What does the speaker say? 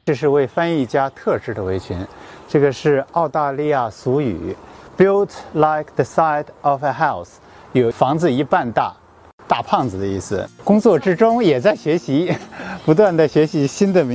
这是为翻译家特制的围裙，这个是澳大利亚俗语 "Built like the side of a house"， 有房子一半大，大胖子的意思。工作之中也在学习，不断的学习新的名。